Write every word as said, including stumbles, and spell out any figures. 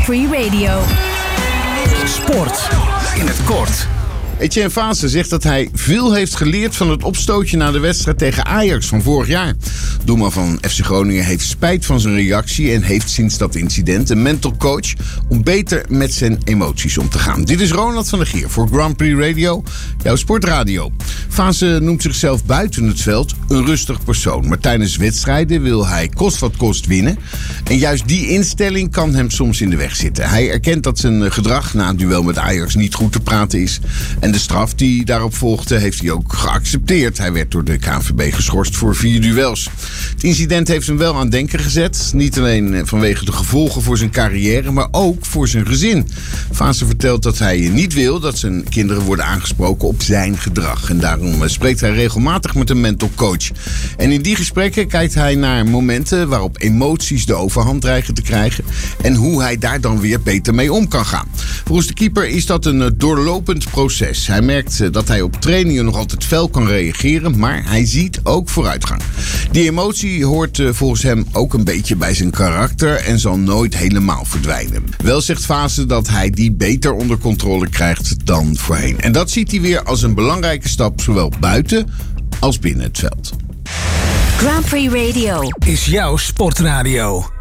Prix Radio. Sport in het kort. Etienne Fase zegt dat hij veel heeft geleerd van het opstootje na de wedstrijd tegen Ajax van vorig jaar. Doelman van F C Groningen heeft spijt van zijn reactie en heeft sinds dat incident een mental coach om beter met zijn emoties om te gaan. Dit is Ronald van der Geer voor Grand Prix Radio, jouw sportradio. Fase noemt zichzelf buiten het veld een rustig persoon, maar tijdens wedstrijden wil hij kost wat kost winnen. En juist die instelling kan hem soms in de weg zitten. Hij erkent dat zijn gedrag na een duel met Ajax niet goed te praten is. En de straf die daarop volgde heeft hij ook geaccepteerd. Hij werd door de K N V B geschorst voor vier duels. Het incident heeft hem wel aan denken gezet. Niet alleen vanwege de gevolgen voor zijn carrière, maar ook voor zijn gezin. Fase vertelt dat hij niet wil dat zijn kinderen worden aangesproken op zijn gedrag. En daarom spreekt hij regelmatig met een mental coach. En in die gesprekken kijkt hij naar momenten waarop emoties de overhand dreigen te krijgen. En hoe hij daar dan weer beter mee om kan gaan. Volgens de keeper is dat een doorlopend proces. Hij merkt dat hij op trainingen nog altijd fel kan reageren, maar hij ziet ook vooruitgang. Die emotie hoort volgens hem ook een beetje bij zijn karakter en zal nooit helemaal verdwijnen. Wel zegt Fase dat hij die beter onder controle krijgt dan voorheen. En dat ziet hij weer als een belangrijke stap, zowel buiten als binnen het veld. Grand Prix Radio is jouw sportradio.